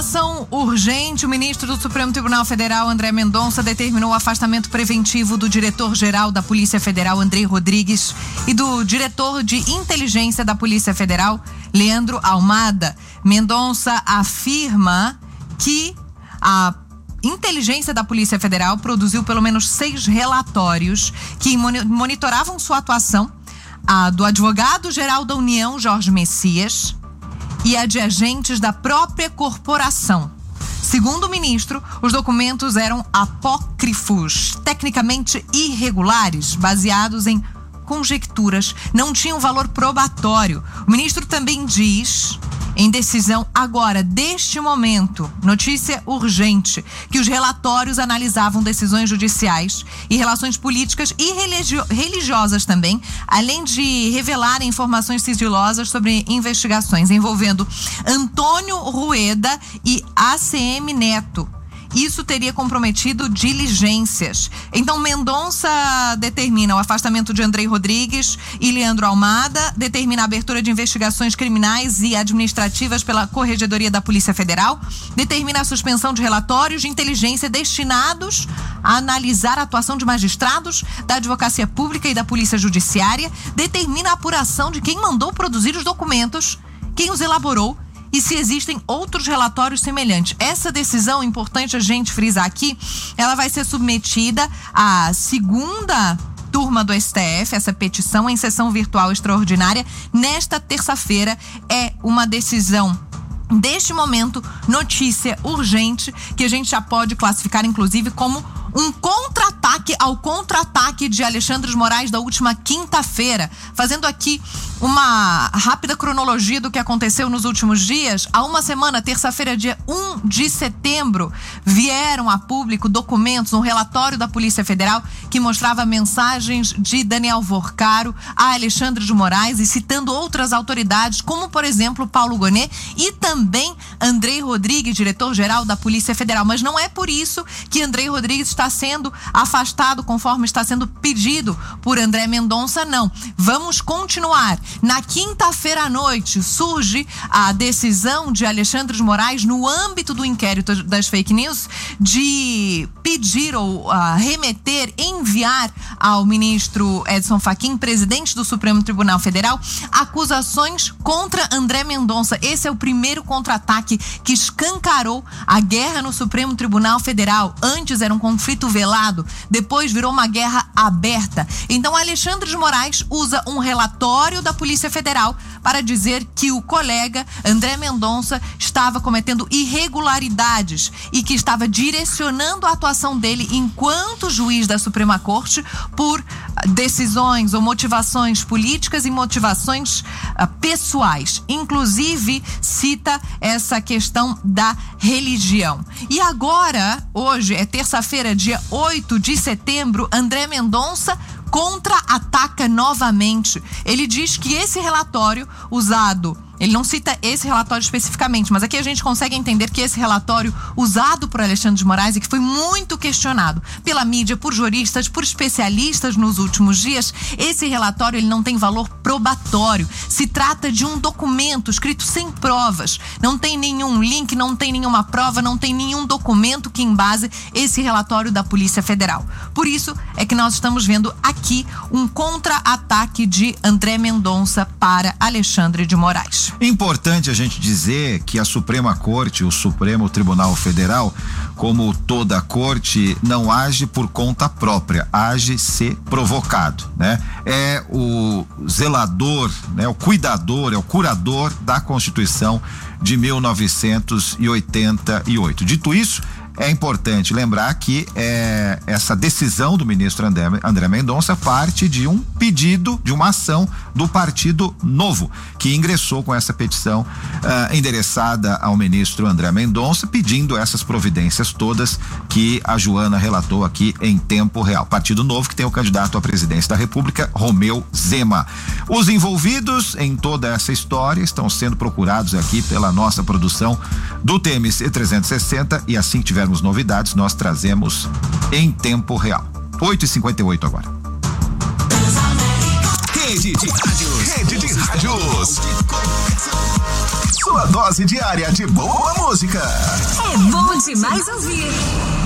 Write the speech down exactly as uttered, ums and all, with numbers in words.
ação urgente, o ministro do Supremo Tribunal Federal, André Mendonça, determinou o afastamento preventivo do diretor-geral da Polícia Federal, Andrei Rodrigues, e do diretor de inteligência da Polícia Federal, Leandro Almada. Mendonça afirma que a inteligência da Polícia Federal produziu pelo menos seis relatórios que monitoravam sua atuação, a do advogado-geral da União, Jorge Messias, e a de agentes da própria corporação. Segundo o ministro, os documentos eram apócrifos, tecnicamente irregulares, baseados em conjecturas, não tinham valor probatório. O ministro também diz, em decisão agora, deste momento, notícia urgente, que os relatórios analisavam decisões judiciais e relações políticas e religio- religiosas também, além de revelarem informações sigilosas sobre investigações envolvendo Antônio Rueda e A C M Neto. Isso teria comprometido diligências. Então, Mendonça determina o afastamento de Andrei Rodrigues e Leandro Almada, determina a abertura de investigações criminais e administrativas pela Corregedoria da Polícia Federal, determina a suspensão de relatórios de inteligência destinados a analisar a atuação de magistrados, da Advocacia Pública e da Polícia Judiciária, determina a apuração de quem mandou produzir os documentos, quem os elaborou, e se existem outros relatórios semelhantes. Essa decisão, importante a gente frisar aqui, ela vai ser submetida à segunda turma do S T F, essa petição em sessão virtual extraordinária, nesta terça-feira. É uma decisão, deste momento, notícia urgente, que a gente já pode classificar, inclusive, como um contra-ataque ao contra-ataque de Alexandre de Moraes da última quinta-feira. Fazendo aqui uma rápida cronologia do que aconteceu nos últimos dias. Há uma semana, terça-feira, dia um de setembro, vieram a público documentos, um relatório da Polícia Federal que mostrava mensagens de Daniel Vorcaro a Alexandre de Moraes e citando outras autoridades, como, por exemplo, Paulo Gonet e também Andrei Rodrigues, diretor-geral da Polícia Federal. Mas não é por isso que Andrei Rodrigues está sendo afastado, conforme está sendo pedido por André Mendonça, não. Vamos continuar. Na quinta-feira à noite surge a decisão de Alexandre de Moraes, no âmbito do inquérito das fake news, de pedir ou uh, remeter, enviar ao ministro Edson Fachin, presidente do Supremo Tribunal Federal, acusações contra André Mendonça. Esse é o primeiro contra-ataque que escancarou a guerra no Supremo Tribunal Federal. Antes era um conflito velado, depois virou uma guerra aberta. Então, Alexandre de Moraes usa um relatório da Polícia Federal para dizer que o colega André Mendonça estava cometendo irregularidades e que estava direcionando a atuação dele enquanto juiz da Suprema Corte por decisões ou motivações políticas e motivações uh, pessoais. Inclusive, cita essa questão da religião. E agora, hoje é terça-feira, dia oito de setembro, André Mendonça contra-ataca novamente. Ele diz que esse relatório usado, ele não cita esse relatório especificamente, mas aqui a gente consegue entender que esse relatório usado por Alexandre de Moraes e que foi muito questionado pela mídia, por juristas, por especialistas nos últimos dias, esse relatório ele não tem valor probatório. Se trata de um documento escrito sem provas, não tem nenhum link, não tem nenhuma prova, não tem nenhum documento que embase esse relatório da Polícia Federal. Por isso é que nós estamos vendo aqui um contra-ataque de André Mendonça para Alexandre de Moraes. Importante a gente dizer que a Suprema Corte, o Supremo Tribunal Federal, como toda a corte, não age por conta própria, age se provocado, né? É o zelador, né? O cuidador, é o curador da Constituição de mil novecentos e oitenta e oito. Dito isso, é importante lembrar que é, essa decisão do ministro André, André Mendonça parte de um pedido, de uma ação do Partido Novo, que ingressou com essa petição uh, endereçada ao ministro André Mendonça, pedindo essas providências todas que a Joana relatou aqui em tempo real. Partido Novo, que tem o candidato à presidência da República, Romeu Zema. Os envolvidos em toda essa história estão sendo procurados aqui pela nossa produção do T M C trezentos e sessenta, e assim que tivermos novidades, nós trazemos em tempo real. oito e cinquenta e oito agora. Rede de Rádios. Rede de Rádios. Sua dose diária de boa música. É bom demais ouvir.